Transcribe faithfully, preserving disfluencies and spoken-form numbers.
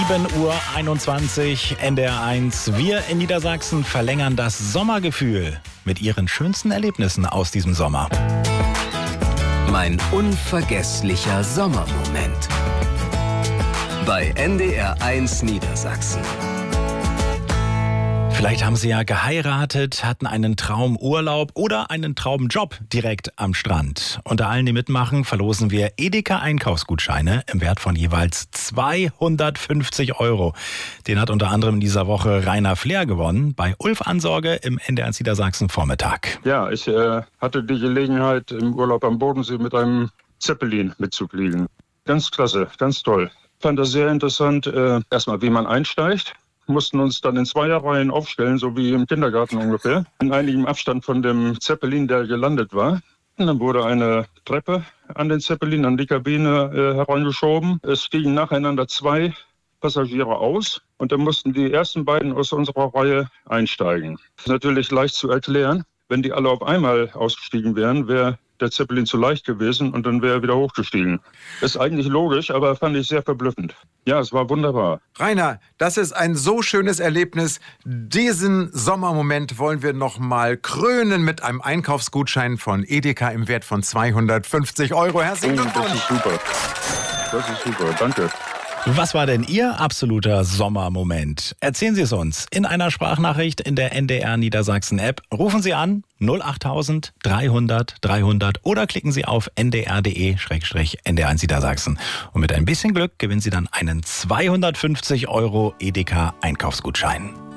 sieben Uhr einundzwanzig, N D R eins. Wir in Niedersachsen verlängern das Sommergefühl mit Ihren schönsten Erlebnissen aus diesem Sommer. Mein unvergesslicher Sommermoment. Bei N D R eins Niedersachsen. Vielleicht haben Sie ja geheiratet, hatten einen Traumurlaub oder einen Traumjob direkt am Strand. Unter allen, die mitmachen, verlosen wir Edeka-Einkaufsgutscheine im Wert von jeweils zweihundertfünfzig Euro. Den hat unter anderem in dieser Woche Rainer Flair gewonnen bei Ulf Ansorge im N D R eins Niedersachsen Vormittag. Ja, ich äh, hatte die Gelegenheit, im Urlaub am Bodensee mit einem Zeppelin mitzufliegen. Ganz klasse, ganz toll. Fand das sehr interessant, äh, erstmal wie man einsteigt. Mussten uns dann in Zweierreihen aufstellen, so wie im Kindergarten ungefähr, in einigem Abstand von dem Zeppelin, der gelandet war. Und dann wurde eine Treppe an den Zeppelin, an die Kabine äh, herangeschoben. Es stiegen nacheinander zwei Passagiere aus und dann mussten die ersten beiden aus unserer Reihe einsteigen. Das ist natürlich leicht zu erklären. Wenn die alle auf einmal ausgestiegen wären, wäre der Zeppelin zu leicht gewesen und dann wäre er wieder hochgestiegen. Ist eigentlich logisch, aber fand ich sehr verblüffend. Ja, es war wunderbar. Rainer, das ist ein so schönes Erlebnis. Diesen Sommermoment wollen wir noch mal krönen mit einem Einkaufsgutschein von Edeka im Wert von zweihundertfünfzig Euro. Herzlichen Oh, Glückwunsch. das ist super. Das ist super, danke. Was war denn Ihr absoluter Sommermoment? Erzählen Sie es uns in einer Sprachnachricht in der N D R Niedersachsen App. Rufen Sie an null acht dreihundert dreihundert oder klicken Sie auf n d r punkt d e slash n d r eins Niedersachsen. Und mit ein bisschen Glück gewinnen Sie dann einen zweihundertfünfzig Euro Edeka Einkaufsgutschein.